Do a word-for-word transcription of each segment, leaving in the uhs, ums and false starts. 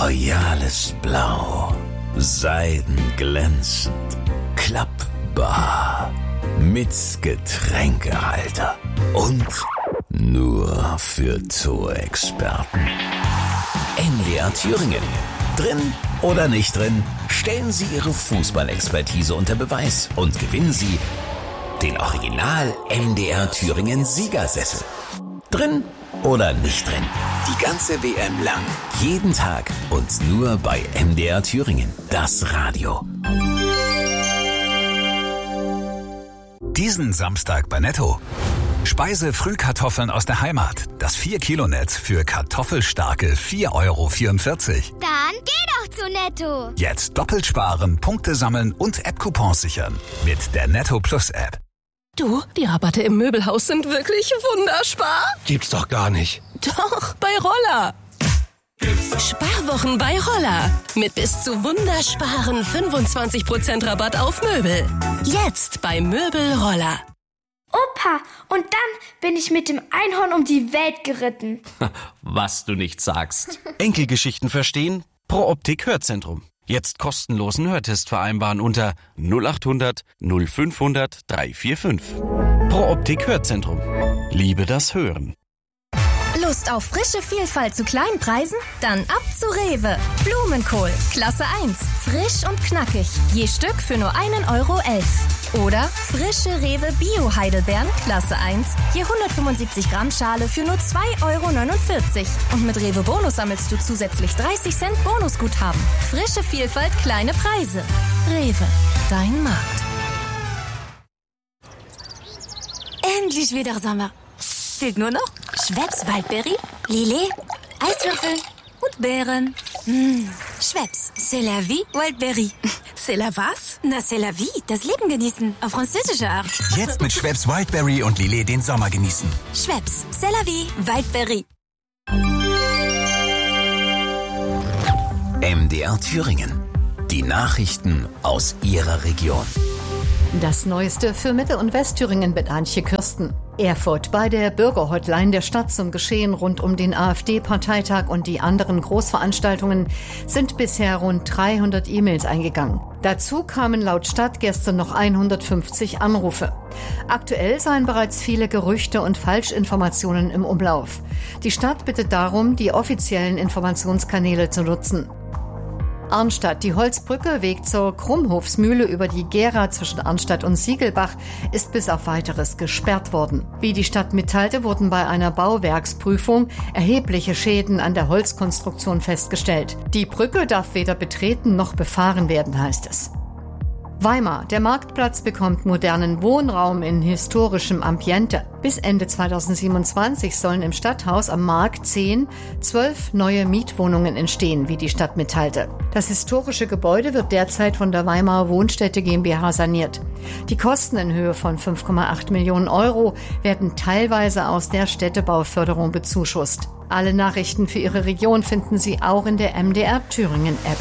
royales Blau, seidenglänzend, klappbar, mit Getränkehalter und nur für Zoo-Experten. M D R Thüringen. Drin oder nicht drin, stellen Sie Ihre Fußballexpertise unter Beweis und gewinnen Sie den Original M D R Thüringen Siegersessel. Drin oder nicht drin, die ganze W M lang, jeden Tag und nur bei M D R Thüringen, das Radio. Diesen Samstag bei Netto. Speise-Frühkartoffeln aus der Heimat. Das vier Kilo Netz für kartoffelstarke vier Euro vierundvierzig. Dann geh doch zu Netto. Jetzt doppelt sparen, Punkte sammeln und App-Coupons sichern. Mit der Netto Plus App. Du, die Rabatte im Möbelhaus sind wirklich wunderspar. Gibt's doch gar nicht. Doch, bei Roller. Sparwochen bei Roller. Mit bis zu wundersparen fünfundzwanzig Prozent Rabatt auf Möbel. Jetzt bei Möbel Roller. Opa, und dann bin ich mit dem Einhorn um die Welt geritten. Was du nicht sagst. Enkelgeschichten verstehen? Pro Optik Hörzentrum. Jetzt kostenlosen Hörtest vereinbaren unter null acht hundert null fünfhundert dreihundertfünfundvierzig. Pro Optik Hörzentrum. Liebe das Hören. Lust auf frische Vielfalt zu kleinen Preisen? Dann ab zu Rewe. Blumenkohl, Klasse eins. Frisch und knackig. Je Stück für nur einen Euro elf. Oder frische Rewe Bio-Heidelbeeren, Klasse eins. Je hundertfünfundsiebzig Gramm Schale für nur zwei Euro neunundvierzig. Und mit Rewe Bonus sammelst du zusätzlich dreißig Cent Bonusguthaben. Frische Vielfalt, kleine Preise. Rewe, dein Markt. Endlich wieder Sommer. Fehlt nur noch Schweppes Waldberry, Lillet, Eiswürfel und Beeren. Mmh. Schweppes, c'est la vie, Waldberry. C'est la was? Na, c'est la vie, das Leben genießen, auf französische Art. Jetzt mit Schweppes Wildberry und Lillet den Sommer genießen. Schweppes, c'est la vie, Waldberry. M D R Thüringen. Die Nachrichten aus Ihrer Region. Das Neueste für Mittel- und Westthüringen mit Antje Kürsten. Erfurt. Bei der Bürgerhotline der Stadt zum Geschehen rund um den AfD-Parteitag und die anderen Großveranstaltungen sind bisher rund dreihundert E-Mails eingegangen. Dazu kamen laut Stadt gestern noch hundertfünfzig Anrufe. Aktuell seien bereits viele Gerüchte und Falschinformationen im Umlauf. Die Stadt bittet darum, die offiziellen Informationskanäle zu nutzen. Arnstadt. Die Holzbrücke, Weg zur Krummhofsmühle über die Gera zwischen Arnstadt und Siegelbach, ist bis auf Weiteres gesperrt worden. Wie die Stadt mitteilte, wurden bei einer Bauwerksprüfung erhebliche Schäden an der Holzkonstruktion festgestellt. Die Brücke darf weder betreten noch befahren werden, heißt es. Weimar. Der Marktplatz bekommt modernen Wohnraum in historischem Ambiente. Bis Ende zweitausendsiebenundzwanzig sollen im Stadthaus am Markt zehn, zwölf neue Mietwohnungen entstehen, wie die Stadt mitteilte. Das historische Gebäude wird derzeit von der Weimarer Wohnstätte GmbH saniert. Die Kosten in Höhe von fünf Komma acht Millionen Euro werden teilweise aus der Städtebauförderung bezuschusst. Alle Nachrichten für Ihre Region finden Sie auch in der M D R Thüringen App.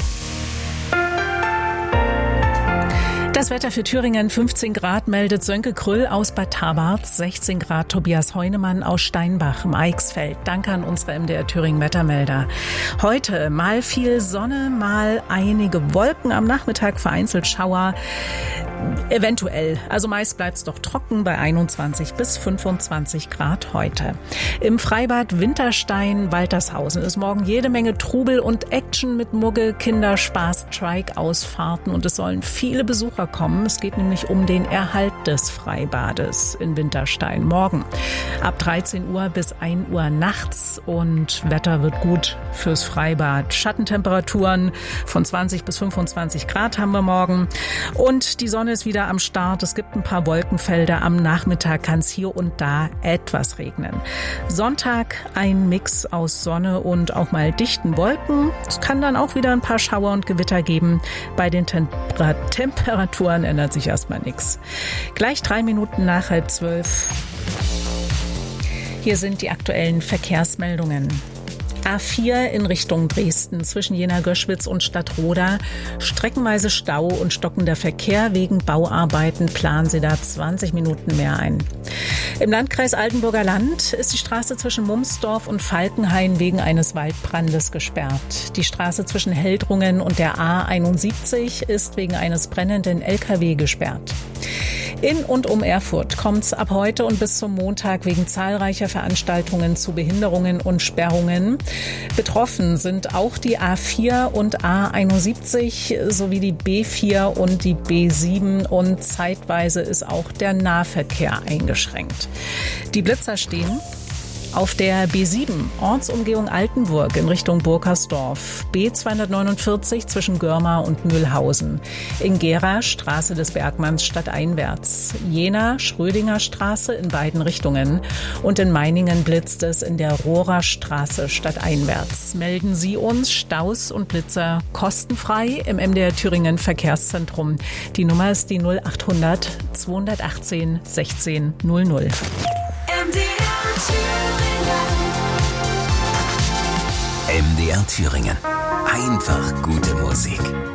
Das Wetter für Thüringen, fünfzehn Grad, meldet Sönke Krüll aus Bad Habarz, sechzehn Grad Tobias Heunemann aus Steinbach im Eichsfeld. Danke an unsere M D R Thüringen Wettermelder. Heute mal viel Sonne, mal einige Wolken, am Nachmittag vereinzelt Schauer. Eventuell, also meist bleibt es doch trocken bei einundzwanzig bis fünfundzwanzig Grad heute. Im Freibad Winterstein, Waltershausen ist morgen jede Menge Trubel und Action mit Mugge, Kinderspaß, Strike-Ausfahrten und es sollen viele Besucher kommen. Es geht nämlich um den Erhalt des Freibades in Winterstein morgen. Ab dreizehn Uhr bis ein Uhr nachts und Wetter wird gut fürs Freibad. Schattentemperaturen von zwanzig bis fünfundzwanzig Grad haben wir morgen und die Sonne ist wieder am Start. Es gibt ein paar Wolkenfelder. Am Nachmittag kann es hier und da etwas regnen. Sonntag ein Mix aus Sonne und auch mal dichten Wolken. Es kann dann auch wieder ein paar Schauer und Gewitter geben. Bei den Temper- Temperaturen ändert sich erstmal nichts. Gleich drei Minuten nach halb zwölf. Hier sind die aktuellen Verkehrsmeldungen. A vier in Richtung Dresden zwischen Jena-Göschwitz und Stadtroda. Streckenweise Stau und stockender Verkehr. Wegen Bauarbeiten planen Sie da zwanzig Minuten mehr ein. Im Landkreis Altenburger Land ist die Straße zwischen Mumsdorf und Falkenhain wegen eines Waldbrandes gesperrt. Die Straße zwischen Heldrungen und der A einundsiebzig ist wegen eines brennenden L K W gesperrt. In und um Erfurt kommt es ab heute und bis zum Montag wegen zahlreicher Veranstaltungen zu Behinderungen und Sperrungen. Betroffen sind auch die A vier und A einundsiebzig sowie die B vier und die B sieben und zeitweise ist auch der Nahverkehr eingeschränkt. Die Blitzer stehen auf der B sieben, Ortsumgehung Altenburg in Richtung Burkersdorf, B zweihundertneunundvierzig zwischen Görma und Mühlhausen, in Gera Straße des Bergmanns stadteinwärts, Jena Schrödinger Straße in beiden Richtungen und in Meiningen blitzt es in der Rohrer Straße stadteinwärts. Melden Sie uns Staus und Blitzer kostenfrei im M D R Thüringen Verkehrszentrum. Die Nummer ist die null achthundert zweihundertachtzehn sechzehn null null. M D R Thüringen. Einfach gute Musik.